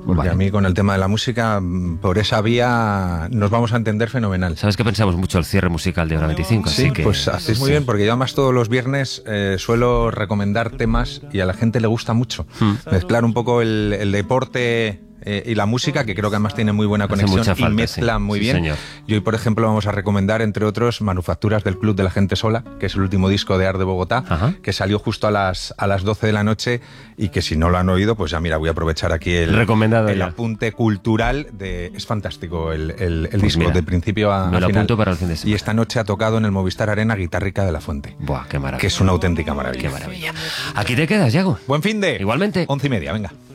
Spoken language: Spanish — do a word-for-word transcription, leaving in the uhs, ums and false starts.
Porque vale. a mí con el tema de la música, por esa vía nos vamos a entender fenomenal. Sabes que pensamos mucho el cierre musical de Hora veinticinco, Sí, así que... pues hacéis muy sí. bien, porque yo además todos los viernes eh, suelo recomendar temas y a la gente le gusta mucho. Hmm. Mezclar un poco el, el deporte... Eh, y la música, que creo que además tiene muy buena Hace conexión mucha falta, y mezcla sí. muy Sí, bien. señor. Y hoy, por ejemplo, vamos a recomendar, entre otros, Manufacturas del Club de la Gente Sola, que es el último disco de Art de Bogotá, Ajá. que salió justo a las, a las doce de la noche y que si no lo han oído, pues ya mira, voy a aprovechar aquí el, Recomendado el ya. apunte cultural. De, es fantástico el, el, el Pues disco, mira, de principio a, me a lo final. apunto para el fin de semana. Y esta noche ha tocado en el Movistar Arena Guitarrica de la Fuente, Buah, qué maravilla. que es una auténtica maravilla. Qué maravilla. Aquí te quedas, Yago. Buen fin de... Igualmente. Once y media, venga.